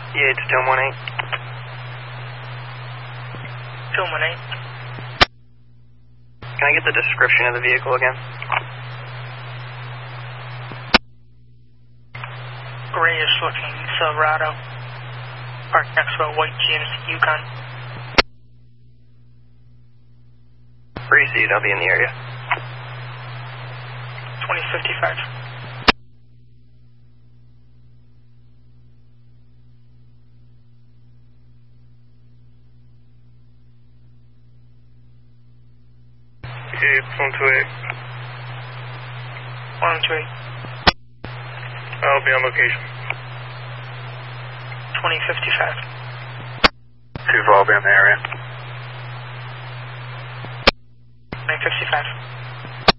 Yeah, it's 1018. 1018. Can I get the description of the vehicle again? Grayish looking Silverado. Parked next to a white GMC Yukon. Proceed, I'll be in the area. 2055. It's 128. 128. I'll be on location. 2055. 2-4, I'll be in the area. 955.